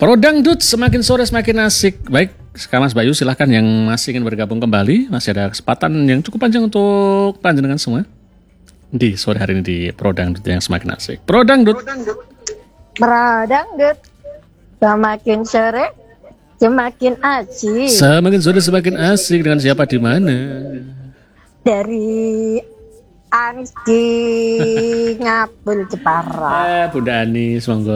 Pro Dangdut semakin sore semakin asik. Baik, sekarang Mas Bayu silahkan yang masih ingin bergabung kembali. Masih ada kesempatan yang cukup panjang untuk panjenengan semua di sore hari ini di Pro Dangdut yang semakin asik. Pro Dangdut. Semakin sore semakin asik. Semakin sore semakin asik dengan siapa di mana? Dari Anis di Ngabul Jepara. Bunda Anis, monggo.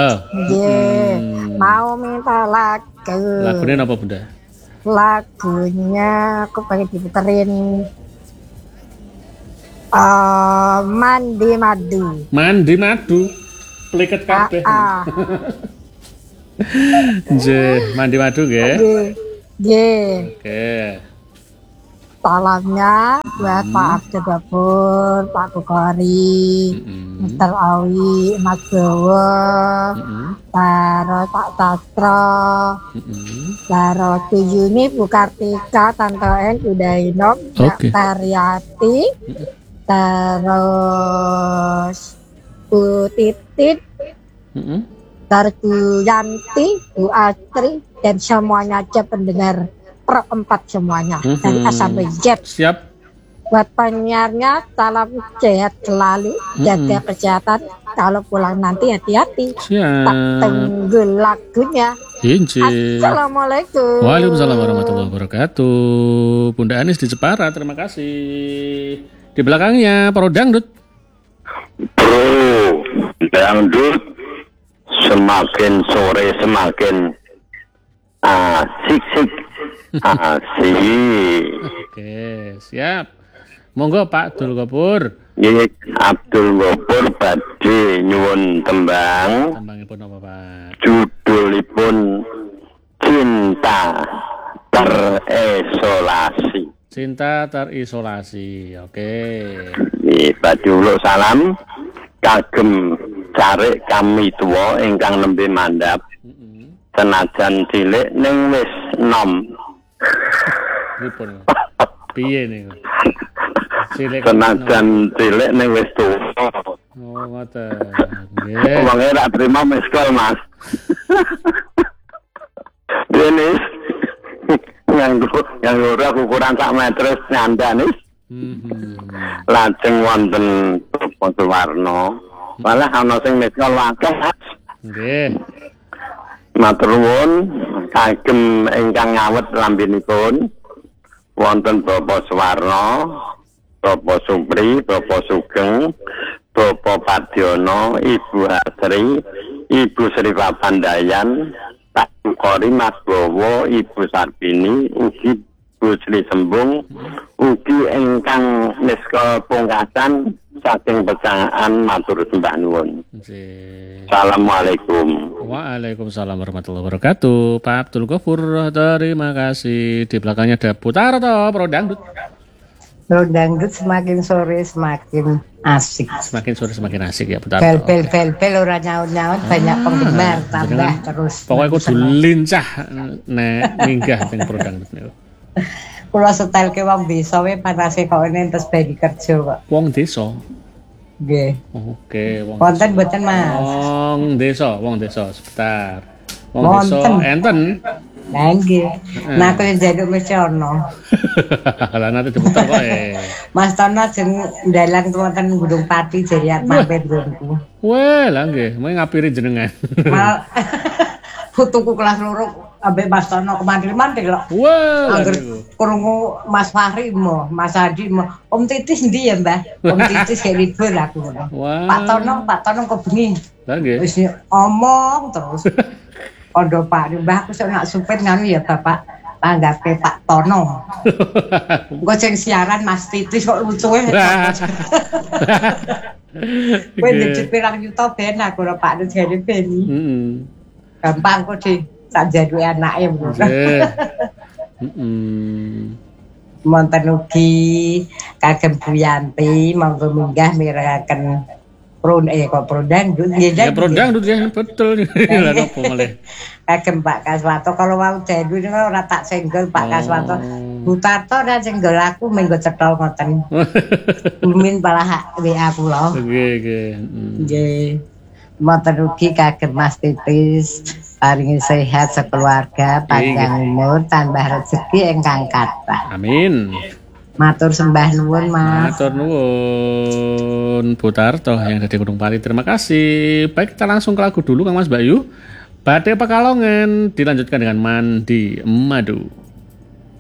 Mau minta lagu. Lagunya apa Bunda? Lagunya aku pengen diputerin Mandi Madu. Mandi Madu. Pliket kabeh. Mandi Madu nggih. Oke. Salamnya buat Pak Abdul Ghabur, Pak Bukori, Mr. Awi, Mas Bowo, terus Pak Sastro, terus Tuyuni, Bu Kartika, Tante En, Udainok, Mbak Tariati, terus Bu Titit, terus Bu Yanti, Bu Astri, dan semuanya aja pendengar Pro 4 semuanya dari A sampai Z. Siap. Buat penyiarnya salam sehat selalu, jaga kesehatan. Kalau pulang nanti hati-hati. Siap. Tak tunggu lagunya. Hinci. Assalamualaikum. Waalaikumsalam warahmatullahi wabarakatuh. Bunda Anis di Jepara, terima kasih. Di belakangnya Pro Dangdut. Pro Dangdut semakin sore semakin asik. Asik. Oke, siap. Monggo Pak Abdul Ghabur. Nggih, Abdul Ghabur badhe nyuwun tembang. Tembangipun apa, Pak? Judulipun Cinta Terisolasi. Cinta Terisolasi. Oke. Nggih, badhe uluk salam kagem Carik kami tuwa ingkang nembe mandhap. Senajan cilik ning wis nom. Dipun. Piye niku? Senajan cilik ning wis tuwa. Oh, ngoten. Nggih. Wong ora terima meskal, Mas. Denis. Yang ora ukuran sak meter nyandanis. Lajeng wonten Warna. Malah ana sing meskal akeh, Mas. Nggih. Matur nuwun kagem ingkang ngawet lambinipun wonten Bapak Suwarno, Bapak Supri, Bapak Sugeng, Bapak Padiono, Ibu Asri, Ibu Sri Papandayan, Pak Bukori, Mas Bowo, Ibu Sarbini, ugi Ibu Sri Sembung, ugi ingkang niska pungkasan saking pesangan matur sembah nuwun. Assalamualaikum. Waalaikumsalam warahmatullahi wabarakatuh. Pak Abdul Ghabur, terima kasih. Di belakangnya ada Putar atau Pro Dangdut. Pro Dangdut semakin sore semakin asik. Semakin sore semakin asik ya Putar. Bel ora nyaut-nyaut banyak penggemar tambah terus. Pokoknya kudu lincah nek minggah teng Pro Dangdut niku. Kula setelke wong desa we panase kok entes bagi kerja kok. Wong desa. Nggih. Oke, wonten mboten Mas. Wong desa sebentar. Wong desa enten. Lah nggih. Nah kok njaluk mesti ana. Lah nanti diputar kok Mas Tono jeng ndalang wonten Gunung Pati jari arep mampir nggonku. Wah, lah nggih, mau ngapiri jenengan. Fotoku kelas loro ambek Mas Tono kemantil-mantil kok. Wah, angger krungu Mas Fahri mo, Mas Adi mo. Om Titis ndi ya, Mbah? Om Titis kayak libur aku ngono. Pak Tono kebengi. Lah nggih. Wis omong terus. Ondo Pak, Mbah aku sok nak supir nganu ya Bapak. Tanggape Pak Tono. Engko sing siaran Mas Titis kok lucu e. Kowe dicet pirang yuta ben aku karo Pak Nujani Beni. Gampang kok di sak jaduke anake ngono. Monten ugi kagem Bu Yanti monggo minggah mirengaken Pro Dangdut nggih. Ya Pro Dangdut ya betul. Lah opo malih. Kagem Pak Kaswanto kalau mau dangdut ora tak senggol Pak Kaswanto. Bu Tarto ora senggol aku menggo cetol ngoten. Bumin malah WA kula. Nggih. Nggih. Matur ugi kagem Mas Titis. paringi sehat sekeluarga, panjang umur, tambah rezeki ingkang kathah. Amin. Matur sembah nuwun, Mas. Matur nuwun Bu Tarto yang dari Gunung Pari. Terima kasih. Baik, kita langsung ke lagu dulu Kang Mas Bayu. Badai Pekalongan dilanjutkan dengan Mandi Madu.